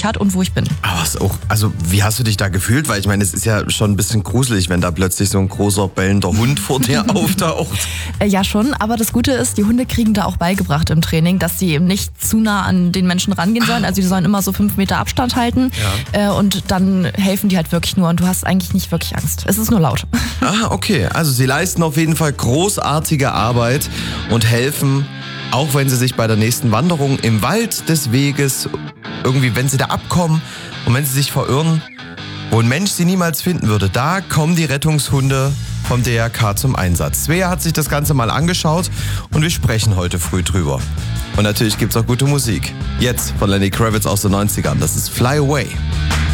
mich hat und wo ich bin. Aber ist auch, also wie hast du dich da gefühlt? Weil ich meine, es ist ja schon ein bisschen gruselig, wenn da plötzlich so ein großer bellender Hund vor dir auftaucht. Ja schon, aber das Gute ist, die Hunde kriegen da auch beigebracht im Training, dass sie eben nicht zu nah an den Menschen rangehen sollen. Also die sollen immer so 5 Meter Abstand halten und dann helfen die halt wirklich nur und du hast eigentlich nicht wirklich Angst. Es ist nur laut. Ah, okay. Also sie leisten auf jeden Fall großartige Arbeit und helfen, auch wenn sie sich bei der nächsten Wanderung im Wald des Weges, irgendwie, wenn sie da abkommen und wenn sie sich verirren, wo ein Mensch sie niemals finden würde, da kommen die Rettungshunde vom DRK zum Einsatz. Svea hat sich das Ganze mal angeschaut und wir sprechen heute früh drüber. Und natürlich gibt's auch gute Musik. Jetzt von Lenny Kravitz aus den 90ern. Das ist Fly Away.